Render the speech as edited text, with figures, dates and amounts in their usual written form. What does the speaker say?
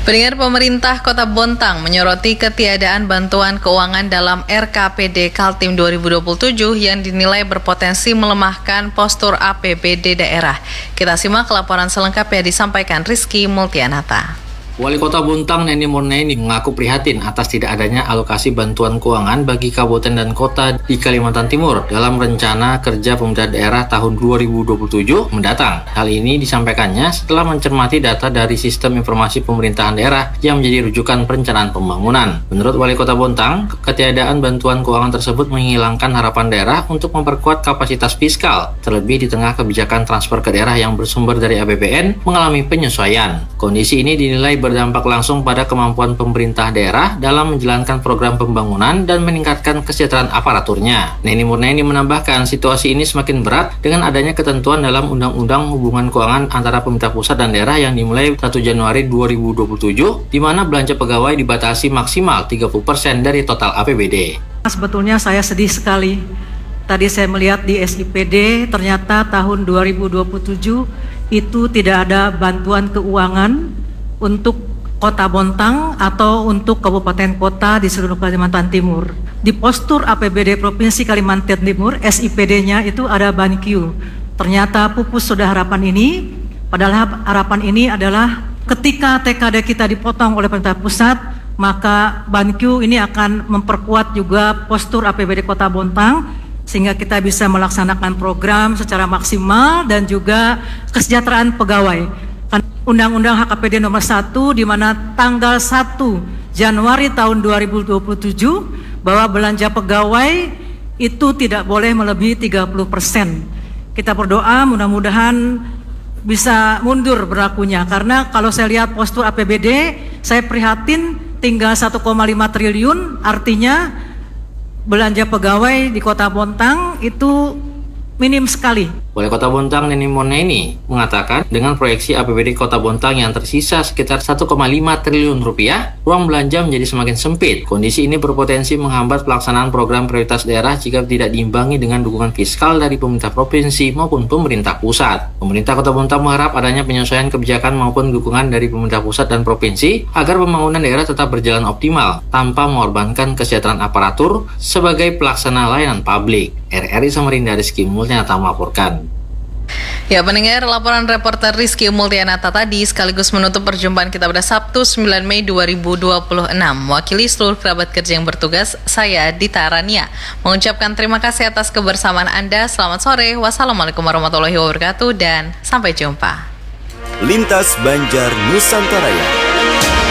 Pendengar, pemerintah Kota Bontang menyoroti ketiadaan bantuan keuangan dalam RKPD Kaltim 2027 yang dinilai berpotensi melemahkan postur APBD daerah. Kita simak laporan selengkapnya disampaikan Rizky Multianata. Wali Kota Bontang Neni Murnaini mengaku prihatin atas tidak adanya alokasi bantuan keuangan bagi kabupaten dan kota di Kalimantan Timur dalam rencana kerja pemerintah daerah tahun 2027 mendatang. Hal ini disampaikannya setelah mencermati data dari Sistem Informasi Pemerintahan Daerah yang menjadi rujukan perencanaan pembangunan. Menurut Wali Kota Bontang, ketiadaan bantuan keuangan tersebut menghilangkan harapan daerah untuk memperkuat kapasitas fiskal, terlebih di tengah kebijakan transfer ke daerah yang bersumber dari APBN mengalami penyesuaian. Kondisi ini dinilai berdampak langsung pada kemampuan pemerintah daerah dalam menjalankan program pembangunan dan meningkatkan kesejahteraan aparaturnya. Neni Murnaini menambahkan situasi ini semakin berat dengan adanya ketentuan dalam Undang-Undang Hubungan Keuangan antara pemerintah pusat dan daerah yang dimulai 1 Januari 2027, di mana belanja pegawai dibatasi maksimal 30% dari total APBD. Sebetulnya saya sedih sekali. Tadi saya melihat di SIPD ternyata tahun 2027 itu tidak ada bantuan keuangan untuk Kota Bontang atau untuk kabupaten kota di seluruh Kalimantan Timur. Di postur APBD Provinsi Kalimantan Timur, SIPD-nya itu ada BANQ. Ternyata pupus sudah harapan ini, padahal harapan ini adalah ketika TKD kita dipotong oleh pemerintah pusat, maka BANQ ini akan memperkuat juga postur APBD Kota Bontang, sehingga kita bisa melaksanakan program secara maksimal dan juga kesejahteraan pegawai. Undang-Undang HKPD nomor 1 di mana tanggal 1 Januari tahun 2027 bahwa belanja pegawai itu tidak boleh melebihi 30%. Kita berdoa mudah-mudahan bisa mundur berlakunya, karena kalau saya lihat postur APBD saya prihatin tinggal 1,5 triliun, artinya belanja pegawai di Kota Bontang itu minim sekali. Wali Kota Bontang Neni Murnaini mengatakan dengan proyeksi APBD Kota Bontang yang tersisa sekitar 1,5 triliun rupiah, ruang belanja menjadi semakin sempit. Kondisi ini berpotensi menghambat pelaksanaan program prioritas daerah jika tidak diimbangi dengan dukungan fiskal dari pemerintah provinsi maupun pemerintah pusat. Pemerintah Kota Bontang mengharap adanya penyesuaian kebijakan maupun dukungan dari pemerintah pusat dan provinsi agar pembangunan daerah tetap berjalan optimal tanpa mengorbankan kesejahteraan aparatur sebagai pelaksana layanan publik. RRI Samarinda, Rizky Multianata melaporkan. Ya, pendengar, laporan reporter Rizky Multianata tadi sekaligus menutup perjumpaan kita pada Sabtu 9 Mei 2026. Mewakili seluruh kerabat kerja yang bertugas, saya Dita Rania mengucapkan terima kasih atas kebersamaan Anda. Selamat sore, wassalamualaikum warahmatullahi wabarakatuh, dan sampai jumpa. Lintas Banjar Nusantara.